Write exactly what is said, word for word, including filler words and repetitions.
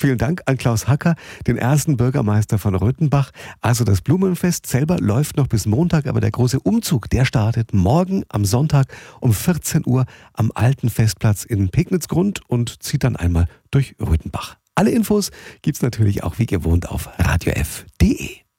Vielen Dank an Klaus Hacker, den ersten Bürgermeister von Röthenbach. Also das Blumenfest selber läuft noch bis Montag, aber der große Umzug, der startet morgen am Sonntag um vierzehn Uhr am alten Festplatz in Pegnitzgrund und zieht dann einmal durch Röthenbach. Alle Infos gibt's natürlich auch wie gewohnt auf radio f punkt de.